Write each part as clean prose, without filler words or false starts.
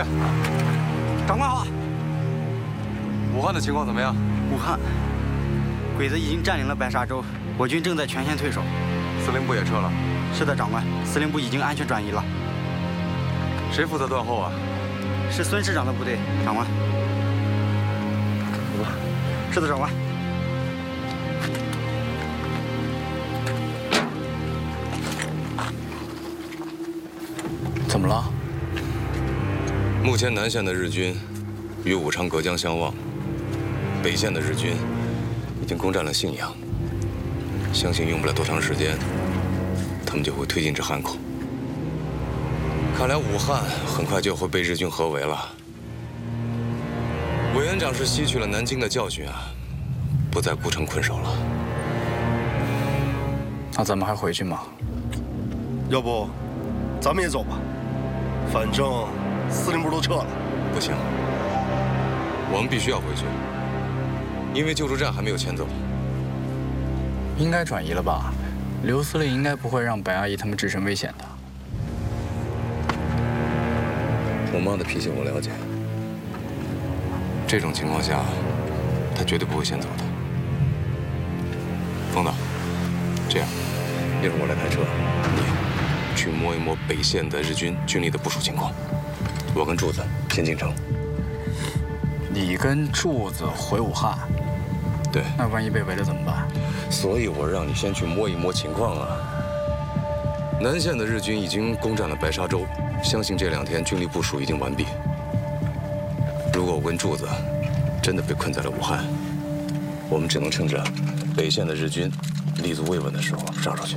队， 长官好。 武汉的情况怎么样？ 武汉，鬼子已经占领了白沙洲，我军正在全线退守。 司令部也撤了。 是的，长官，司令部已经安全转移了。 谁负责断后啊？ 是孙师长的部队，长官。 走吧。 是的，长官。 怎么了？ 目前南线的日军与武昌隔江相望，北线的日军已经攻占了信阳，相信用不了多长时间，他们就会推进至汉口。看来武汉很快就会被日军合围了。委员长是吸取了南京的教训啊，不再孤城困守了。 那咱们还回去吗？ 要不，咱们也走吧。反正司令部都撤了。 不行，我们必须要回去，因为救助站还没有迁走。 应该转移了吧？刘司令应该不会让白阿姨他们置身危险的。 我妈的脾气我了解，这种情况下，她绝对不会先走的。冯导，这样，一会儿我来开车，你去摸一摸北线的日军军力的部署情况。我跟柱子先进城。 你跟柱子回武汉？ 对。 那万一被围了怎么办？ 所以我让你先去摸一摸情况啊。南线的日军已经攻占了白沙洲，相信这2天军力部署已经完毕。如果我跟柱子真的被困在了武汉，我们只能趁着北线的日军立足未稳的时候杀出去。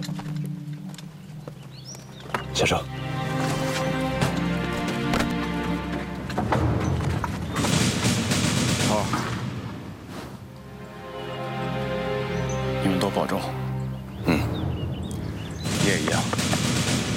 下车。 好，你们都保重。 你也一样。